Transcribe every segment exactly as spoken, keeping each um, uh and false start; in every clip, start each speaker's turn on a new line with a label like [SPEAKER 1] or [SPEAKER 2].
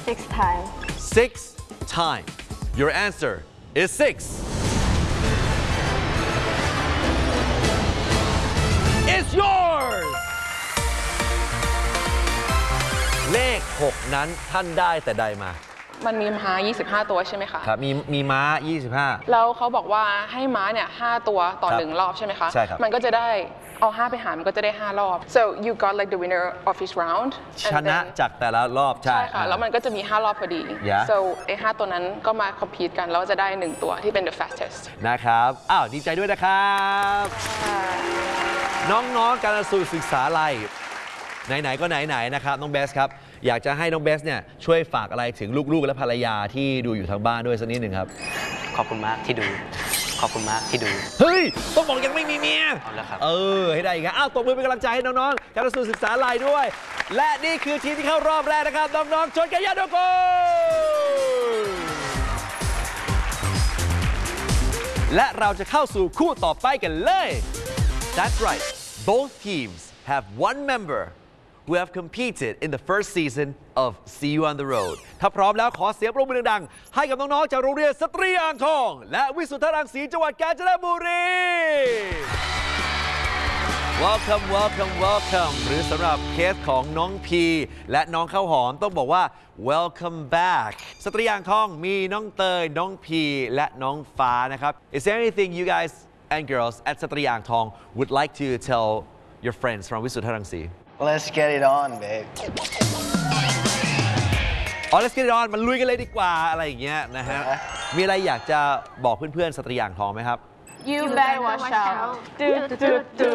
[SPEAKER 1] six times
[SPEAKER 2] six times your answer is six it's yours เลขหกนั้นท่านได้แต่ใดมา
[SPEAKER 3] มันมีม้ายี่สิบห้าตัวใช่ไหมคะ
[SPEAKER 2] ครับมีมีม้ายี่สิบห้า
[SPEAKER 3] แล้วเขาบอกว่าให้ม้าเนี่ยห้าตัวต่อหนึ่งรอบใช่ไหมคะ
[SPEAKER 2] ใช่ครับ
[SPEAKER 3] มันก็จะได้เอาห้าไปหารมันก็จะได้ห้ารอบ so you got like the winner of each round
[SPEAKER 2] ชนะจากแต่ละรอบใช่
[SPEAKER 3] ใช่ค่ะแล้วมันก็จะมีห้ารอบพอดี so ไอ้ห้าตัวนั้นก็มา compete กันแล้วจะได้หนึ่งตัวที่เป็น the fastest
[SPEAKER 2] นะครับอ้าวดีใจด้วยนะครับน้องๆการสูตรศึกษาอะไรไหนๆก็ไหนๆนะครับน้องเบสครับอยากจะให้น้องเบสเนี่ยช่วยฝากอะไรถึงลูกๆและภรรยาที่ดูอยู่ทางบ้านด้วยสักนิดหนึ่งครับ
[SPEAKER 4] ขอบคุณมากที่ดูขอบคุณมากที่ดู
[SPEAKER 2] เฮ้ยต้องบอกยังไม่มีเมีย
[SPEAKER 4] เอาละครับ
[SPEAKER 2] เออให้ได้อีกครับอ้าวตบมือเป็นกำลังใจให้น้องๆการสูตรศึกษาอะไรด้วยและนี่คือทีมที่เข้ารอบแรกนะครับน้องๆชนแกยาโดโกและเราจะเข้าสู่คู่ต่อไปกันเลย That's right both teams have one member who have competed in the first season of See You on the Road ถ้าพร้อมแล้วขอเสียงปรบมือดังๆให้กับน้องๆจากโรงเรียนสตรีอ่างทองและวิสุทธรังสีจังหวัดกาญจนบุรี Welcome welcome welcome หรือสำหรับเคสของน้องพีและน้องข้าวหอมต้องบอกว่า Welcome back สตรีอ่างทองมีน้องเตยน้องพีและน้องฟ้านะครับ Is there anything you guys and girls at สตรีอ่างทอง would like to tell your friends from วิสุทธรังสี
[SPEAKER 5] Let's get it on, babe.
[SPEAKER 2] อ๋อ Let's get it on มันลุยกันเลยดีกว่าอะไรอย่างเงี้ยนะฮะ มีอะไรอยากจะบอกเพื่อนๆสตรีอ่างทองไหมครับ
[SPEAKER 1] You better watch out ดูดูดู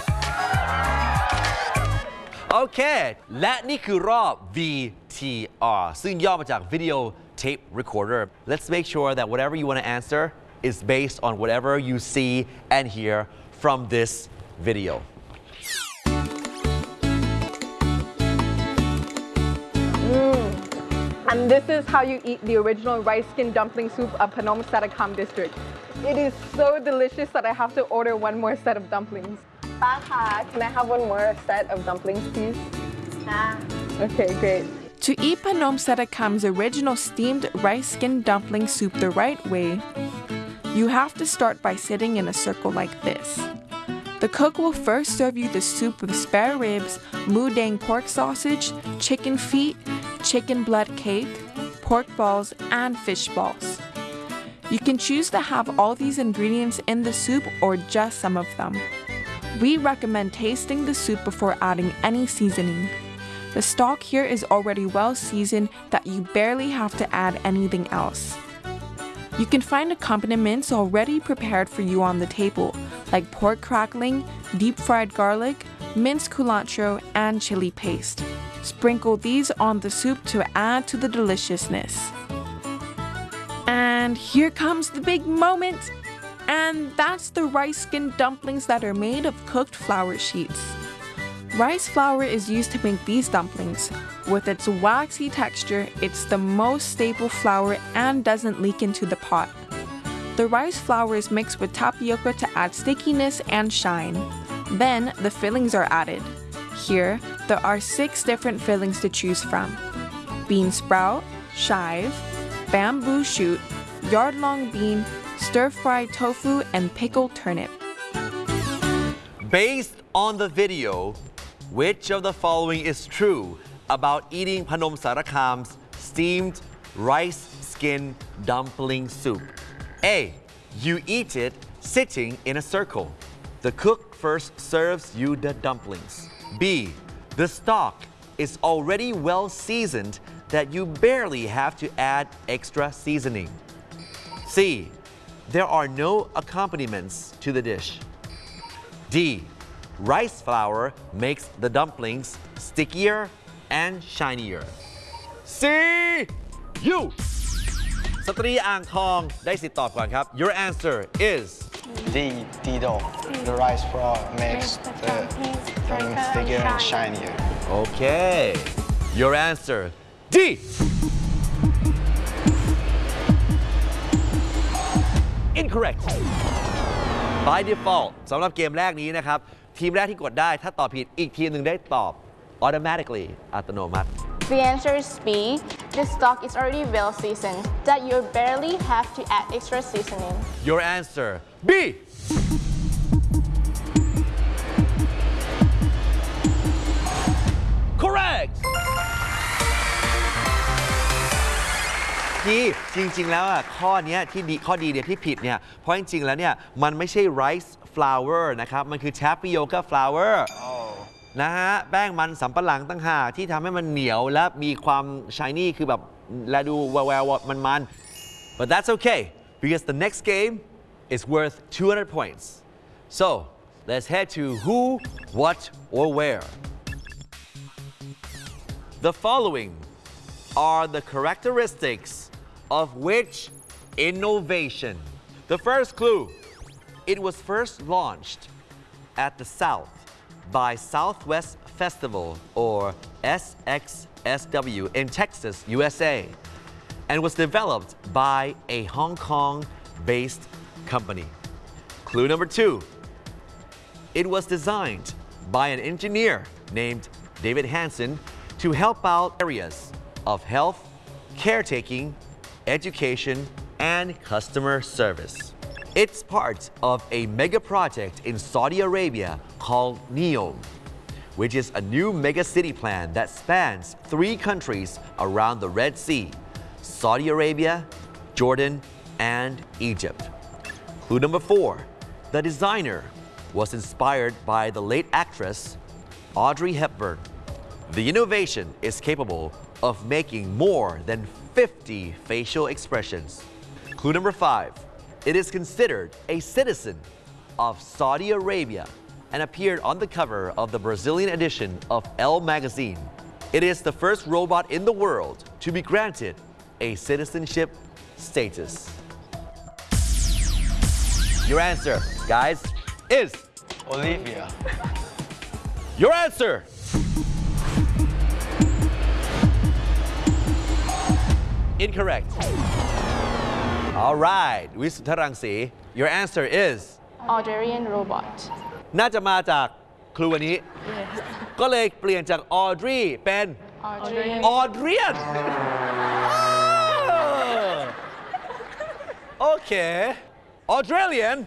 [SPEAKER 2] โอเคและนี่คือรอบ V T R ซึ่งย่อมาจาก Video Tape Recorder Let's make sure that whatever you want to answer is based on whatever you see and hear from this video
[SPEAKER 6] And this is how you eat the original rice skin dumpling soup of Phnom Sarakam district. It is so delicious that I have to order one more set of dumplings. Baka, can I have one more set of dumplings, please? Ah. Okay, great.
[SPEAKER 7] To eat Phnom Sarakam's original steamed rice skin dumpling soup the right way, you have to start by sitting in a circle like this. The cook will first serve you the soup with spare ribs, mu dang pork sausage, chicken feet, chicken blood cake, pork balls, and fish balls. You can choose to have all these ingredients in the soup or just some of them. We recommend tasting the soup before adding any seasoning. The stock here is already well seasoned that you barely have to add anything else. You can find accompaniments already prepared for you on the table, like pork crackling, deep-fried garlic, minced culantro, and chili paste. Sprinkle these on the soup to add to the deliciousness. And here comes the big moment! And that's the rice skin dumplings that are made of cooked flour sheets. Rice flour is used to make these dumplings. With its waxy texture, it's the most stable flour and doesn't leak into the pot. The rice flour is mixed with tapioca to add stickiness and shine. Then, the fillings are added. Here, there are six different fillings to choose from: bean sprout, chive, bamboo shoot, yard-long bean, stir-fried tofu, and pickled turnip.
[SPEAKER 2] Based on the video, which of the following is true about eating Phnom Sarakam's steamed rice skin dumpling soup? A. You eat it sitting in a circle. The cook first serves you the dumplings. B. The stock is already well seasoned that you barely have to add extra seasoning. C. There are no accompaniments to the dish. D. Rice flour makes the dumplings stickier and shinier. C. You สตรีอ่างทองได้สิทธิ์ตอบก่อนครับ Your answer is
[SPEAKER 5] D. Dido. The rice flour makes the dumplings stickier and shinier.
[SPEAKER 2] Okay. Your answer D. Incorrect. By default สำหรับเกมแรกนี้นะครับทีมแรกที่กดได้ถ้าตอบผิดอีกทีมหนึ่งได้ตอบ automatically อัตโนมัติ
[SPEAKER 1] The answer is B. the stock is already well seasoned, that you barely have to add extra seasoning.
[SPEAKER 2] Your answer B. Correct. ที่จริงๆแล้วอ่ะข้อเนี้ยที่ดีข้อดีเนี่ยที่ผิดเนี่ยเพราะจริงๆแล้วเนี่ยมันไม่ใช่ rice flour นะครับมันคือ tapioca flour นะฮะแป้งมันสำปะหลังต่างหากที่ทำให้มันเหนียวและมีความ shiny คือแบบและดูแววๆมันๆ but that's okay because the next game is worth two hundred points so let's head to who, what, or where. The following are the characteristics of which innovation? The first clue, it was first launched at the South by Southwest Festival or S X S W in Texas, U S A, and was developed by a Hong Kong-based company. Clue number two, it was designed by an engineer named David Hansen to help out areas of health, caretaking, education, and customer service. It's part of a mega project in Saudi Arabia called NEOM, which is a new mega city plan that spans three countries around the Red Sea: Saudi Arabia, Jordan, and Egypt. Clue number four, the designer was inspired by the late actress Audrey Hepburn. The innovation is capable of making more than fifty facial expressions. Clue number five, it is considered a citizen of Saudi Arabia and appeared on the cover of the Brazilian edition of Elle magazine. It is the first robot in the world to be granted a citizenship status. Your answer, guys, is
[SPEAKER 5] Olivia.
[SPEAKER 2] Your answer incorrect. All right, วิสุทธรังสี Your answer is
[SPEAKER 1] Audreyan robot.
[SPEAKER 2] น่าจะมาจากครูวันนี้ ก็เลยเปลี่ยนจาก Audrey เป็น
[SPEAKER 1] Audreyan.
[SPEAKER 2] Audrian โอเค Australian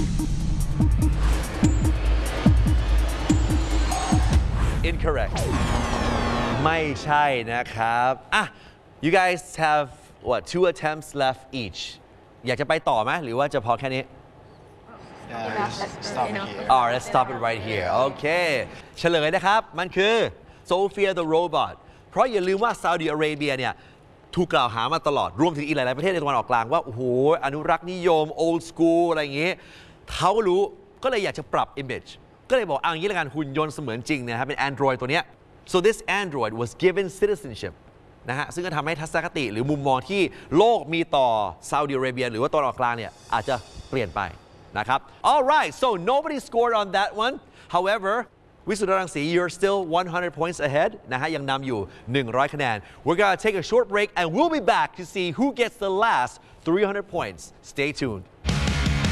[SPEAKER 2] incorrect ไม่ใช่นะครับอ่ะ you guys have what two attempts left each อยากจะไปต่อไหมหรือว่าจะพอแค่นี้
[SPEAKER 5] Yeah, just stop here.
[SPEAKER 2] Alright, let's stop it right here โอเคเฉลยนะครับมันคือ Sophia the robot เพราะอย่าลืมว่าซาอุดิอาระเบียเนี่ยถูกกล่าวหามาตลอดรวมถึงอีกหลายๆประเทศในตะวันออกกลางว่าโอ้โหอนุรักษ์นิยม old school อะไรอย่างงี้เขารู้ก็เลยอยากจะปรับ image ก็เลยบอกเอาอย่างนี้ละกันหุ่นยนต์เสมือนจริงนะครับเป็น Android ตัวเนี้ย so this Android was given citizenship นะฮะซึ่งก็ทำให้ทัศนคติหรือมุมมองที่โลกมีต่อซาอุดิอาระเบียหรือว่าตะวันออกกลางเนี่ยอาจจะเปลี่ยนไปนะครับ alright so nobody scored on that one however วิสุทธรังสี you're still one hundred points ahead นะฮะยังนำอยู่หนึ่งร้อยคะแนน we're gonna take a short break and we'll be back to see who gets the last three hundred points stay tuned